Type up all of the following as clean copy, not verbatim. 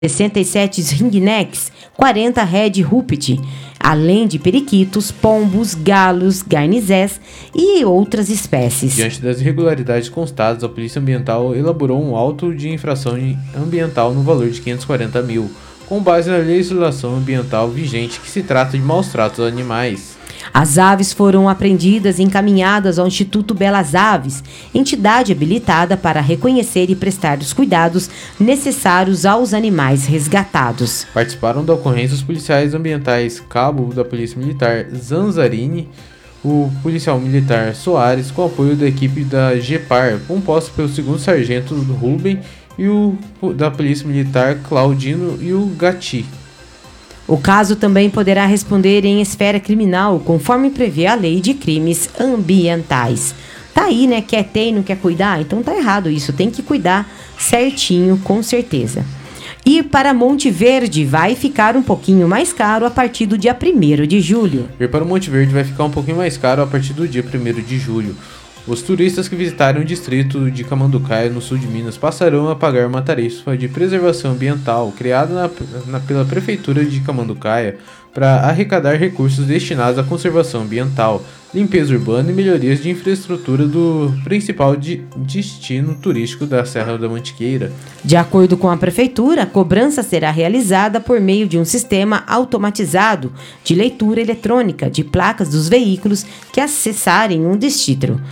67 ringnecks, 40 red rupit, além de periquitos, pombos, galos, garnizés e outras espécies. Diante das irregularidades constadas, a Polícia Ambiental elaborou um auto de infração ambiental no valor de 540 mil, com base na legislação ambiental vigente que se trata de maus tratos aos animais. As aves foram apreendidas e encaminhadas ao Instituto Belas Aves, entidade habilitada para reconhecer e prestar os cuidados necessários aos animais resgatados. Participaram da ocorrência os policiais ambientais Cabo da Polícia Militar Zanzarini, o policial militar Soares, com apoio da equipe da GEPAR, composta pelo 2º Sargento Ruben e o da Polícia Militar Claudino e o Gatti. O caso também poderá responder em esfera criminal, conforme prevê a Lei de Crimes Ambientais. Tá aí, né? Quer ter e não quer cuidar? Então tá errado isso. Tem que cuidar certinho, com certeza. Ir para Monte Verde vai ficar um pouquinho mais caro a partir do dia 1º de julho. Ir para o Monte Verde vai ficar um pouquinho mais caro a partir do dia 1º de julho. Os turistas que visitarem o distrito de Camanducaia, no sul de Minas, passarão a pagar uma tarifa de preservação ambiental criada pela Prefeitura de Camanducaia para arrecadar recursos destinados à conservação ambiental, limpeza urbana e melhorias de infraestrutura do principal destino turístico da Serra da Mantiqueira. De acordo com a Prefeitura, a cobrança será realizada por meio de um sistema automatizado de leitura eletrônica de placas dos veículos que acessarem um distrito.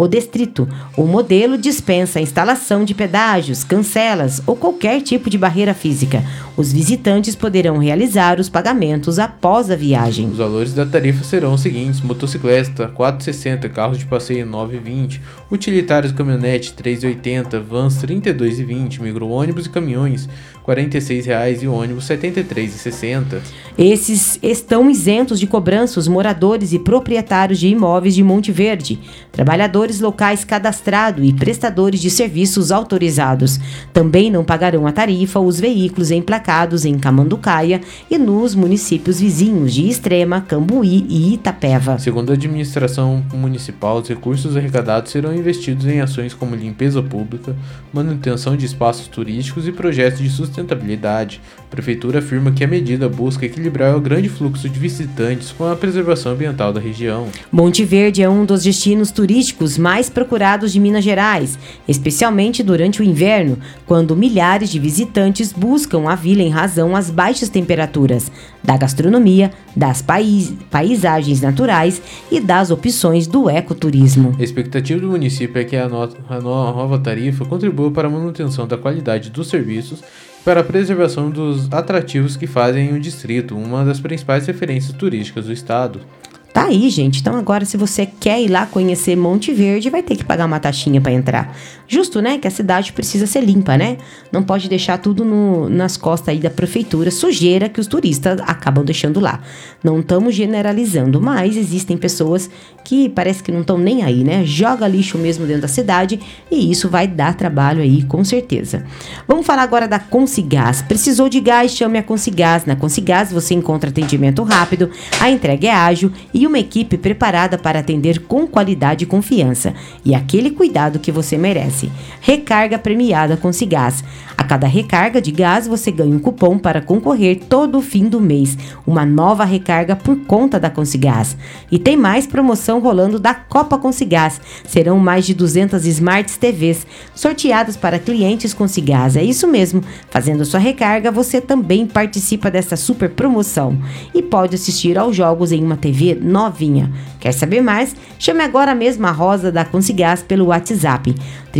O modelo dispensa a instalação de pedágios, cancelas ou qualquer tipo de barreira física. Os visitantes poderão realizar os pagamentos após a viagem. Os valores da tarifa serão os seguintes: motocicleta 4,60, carros de passeio 9,20, utilitários e caminhonete 3,80, vans 32,20, micro-ônibus e caminhões R$ 46,00 e ônibus R$ 73,60. Esses estão isentos de cobrança os moradores e proprietários de imóveis de Monte Verde, trabalhadores locais cadastrados e prestadores de serviços autorizados. Também não pagarão a tarifa os veículos emplacados em Camanducaia e nos municípios vizinhos de Extrema, Cambuí e Itapeva. Segundo a administração municipal, os recursos arrecadados serão investidos em ações como limpeza pública, manutenção de espaços turísticos e projetos de sustentabilidade. A Prefeitura afirma que a medida busca equilibrar o grande fluxo de visitantes com a preservação ambiental da região. Monte Verde é um dos destinos turísticos mais procurados de Minas Gerais, especialmente durante o inverno, quando milhares de visitantes buscam a vila em razão às baixas temperaturas, da gastronomia, das paisagens naturais e das opções do ecoturismo. A expectativa do município é que a nova tarifa contribua para a manutenção da qualidade dos serviços e para a preservação dos atrativos que fazem o distrito uma das principais referências turísticas do estado. Tá aí, gente. Então agora, se você quer ir lá conhecer Monte Verde, vai ter que pagar uma taxinha para entrar. Justo, né? Que a cidade precisa ser limpa, né? Não pode deixar tudo nas costas aí da prefeitura, sujeira que os turistas acabam deixando lá. Não estamos generalizando, mas existem pessoas que parece que não estão nem aí, né? Joga lixo mesmo dentro da cidade e isso vai dar trabalho aí, com certeza. Vamos falar agora da Consigás. Precisou de gás? Chame a Consigás. Na Consigás você encontra atendimento rápido, a entrega é ágil e uma equipe preparada para atender com qualidade e confiança e aquele cuidado que você merece. Recarga premiada Consigás. A cada recarga de gás você ganha um cupom para concorrer todo o fim do mês. Uma nova recarga por conta da Consigás. E tem mais promoção rolando da Copa Consigás. Serão mais de 200 Smart TVs sorteadas para clientes Consigás. É isso mesmo. Fazendo sua recarga, você também participa dessa super promoção e pode assistir aos jogos em uma TV novinha. Quer saber mais? Chame agora mesmo a Rosa da Consigás pelo WhatsApp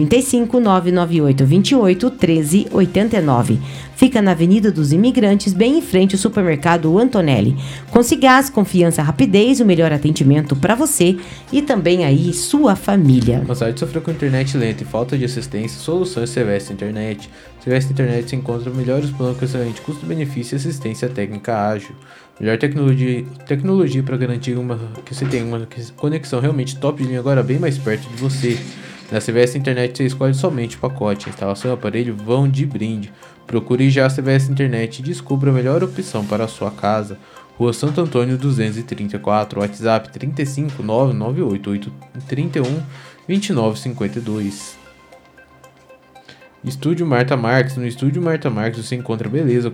35 998 28 13 89. Fica na Avenida dos Imigrantes, bem em frente ao supermercado Antonelli. Consigás, confiança, rapidez, o melhor atendimento para você e também aí sua família. Cansado de sofrer com internet lenta e falta de assistência, soluções Sevesto Internet. Sevesto Internet se encontra melhores planos com excelente custo-benefício e assistência técnica ágil. Melhor tecnologia para garantir que você tenha uma conexão realmente top de linha agora bem mais perto de você. Na CVS Internet você escolhe somente o pacote. A instalação e o aparelho vão de brinde. Procure já a CVS Internet e descubra a melhor opção para a sua casa. Rua Santo Antônio 234, WhatsApp 35 998 31 29 52. Estúdio Marta Marques. No Estúdio Marta Marques você encontra beleza,